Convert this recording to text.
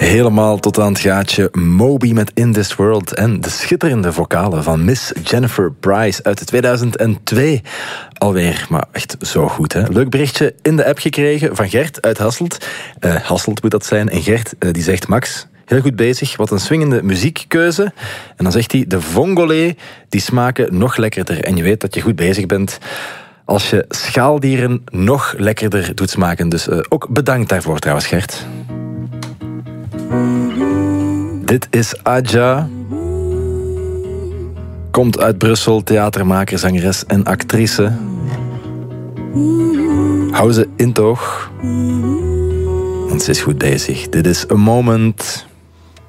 Helemaal tot aan het gaatje. Moby met In This World en de schitterende vocalen van Miss Jennifer Price uit 2002. Alweer, maar echt zo goed, hè? Leuk berichtje in de app gekregen van Gert uit Hasselt. Hasselt moet dat zijn. En Gert die zegt: Max, heel goed bezig. Wat een swingende muziekkeuze. En dan zegt hij: de vongolé, die smaken nog lekkerder. En je weet dat je goed bezig bent als je schaaldieren nog lekkerder doet smaken. Dus ook bedankt daarvoor trouwens, Gert. Dit is Adja. Komt uit Brussel, theatermaker, zangeres en actrice. Hou ze in toog. Want ze is goed bezig. Dit is A Moment.